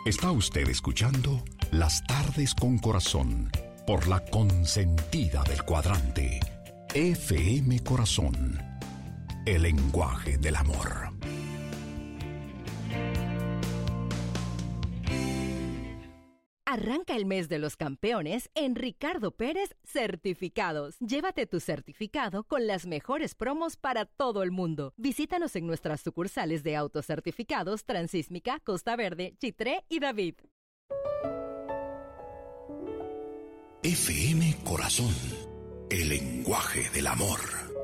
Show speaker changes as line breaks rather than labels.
Está usted escuchando Las Tardes con Corazón por la consentida del cuadrante. FM Corazón, el lenguaje del amor.
Arranca el mes de los campeones en Ricardo Pérez Certificados. Llévate tu certificado con las mejores promos para todo el mundo. Visítanos en nuestras sucursales de autocertificados Transísmica, Costa Verde, Chitré y David.
FM Corazón, el lenguaje del amor.